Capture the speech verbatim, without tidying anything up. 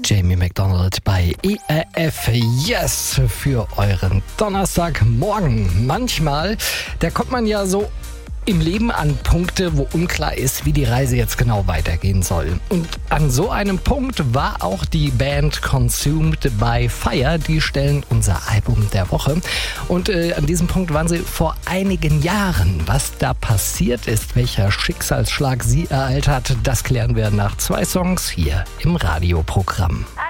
Jamie McDonald bei E R F Yes für euren Donnerstagmorgen. Manchmal, da kommt man ja so im Leben an Punkte, wo unklar ist, wie die Reise jetzt genau weitergehen soll. Und an so einem Punkt war auch die Band Consumed by Fire. Die stellen unser Album der Woche. Und äh, an diesem Punkt waren sie vor einigen Jahren. Was da passiert ist, welcher Schicksalsschlag sie ereilt hat, das klären wir nach zwei Songs hier im Radioprogramm.